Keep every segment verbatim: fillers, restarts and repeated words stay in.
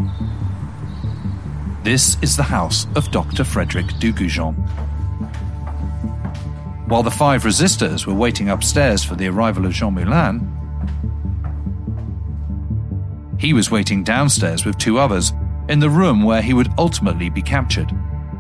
This is the house of Doctor Frederick Dugoujon. While the five resistors were waiting upstairs for the arrival of Jean Moulin, he was waiting downstairs with two others in the room where he would ultimately be captured.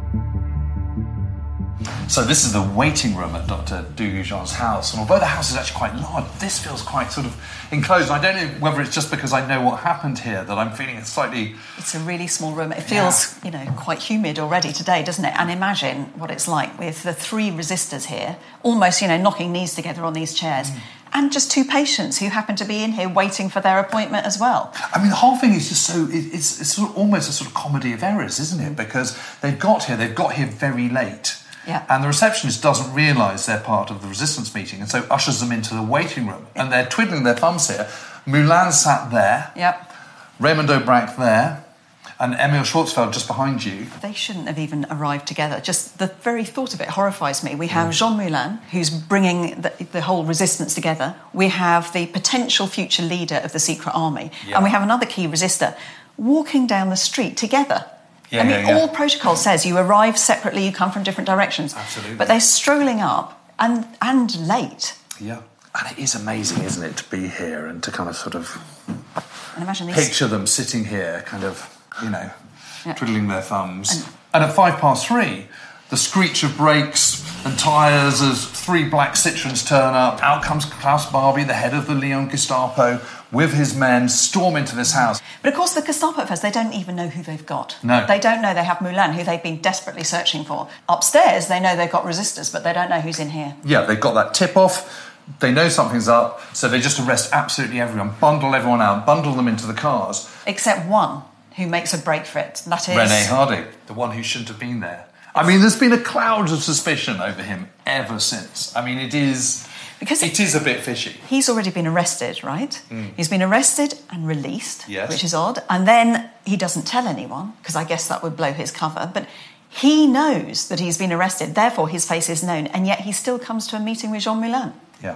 So this is the waiting room at Doctor Dugoujon's house, and although the house is actually quite large, this feels quite sort of enclosed. And I don't know whether it's just because I know what happened here that I'm feeling it slightly... It's a really small room. It feels, yeah. you know, quite humid already today, doesn't it? And imagine what it's like with the three resistors here, almost, you know, knocking knees together on these chairs. Mm. And just two patients who happen to be in here waiting for their appointment as well. I mean, the whole thing is just so... It, it's, it's sort of almost a sort of comedy of errors, isn't it? Because they've got here, they've got here very late. Yeah. And the receptionist doesn't realise they're part of the resistance meeting and so ushers them into the waiting room. And they're twiddling their thumbs here. Moulin sat there. Yep. Raymond Aubrac there. And Emil Schwarzfeld just behind you. They shouldn't have even arrived together. Just the very thought of it horrifies me. We have mm. Jean Moulin, who's bringing the, the whole resistance together. We have the potential future leader of the secret army. Yeah. And we have another key resistor walking down the street together. Yeah, I mean, yeah, yeah. all protocol says you arrive separately, you come from different directions. Absolutely. But they're strolling up and and late. Yeah. And it is amazing, isn't it, to be here and to kind of sort of and imagine these... picture them sitting here, kind of, you know, yeah. twiddling their thumbs. And... and at five past three, the screech of brakes and tyres as three black Citroens turn up. Out comes Klaus Barbie, the head of the Lyon Gestapo, with his men, storm into this house. But of course the Gestapo first, they don't even know who they've got. No. They don't know they have Moulin, who they've been desperately searching for. Upstairs, they know they've got resistors, but they don't know who's in here. Yeah, they've got that tip-off, they know something's up, so they just arrest absolutely everyone, bundle everyone out, bundle them into the cars. Except one, who makes a break for it. That is... René Hardy, the one who shouldn't have been there. I mean, there's been a cloud of suspicion over him ever since. I mean, it is... Because it is a bit fishy. He's already been arrested, right? Mm. He's been arrested and released, yes. which is odd. And then he doesn't tell anyone, because I guess that would blow his cover. But he knows that he's been arrested, therefore his face is known, and yet he still comes to a meeting with Jean Moulin. Yeah.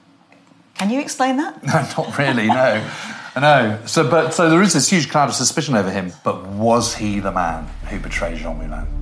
Can you explain that? No, not really, no. No. So, but, so there is this huge cloud of suspicion over him. But was he the man who betrayed Jean Moulin?